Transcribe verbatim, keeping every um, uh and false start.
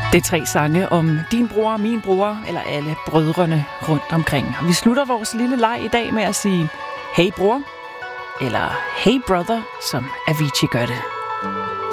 Det er tre sange om din bror, min bror, eller alle brødrene rundt omkring. Og vi slutter vores lille leg i dag med at sige, hey bror, eller hey brother, som Avicii gør det.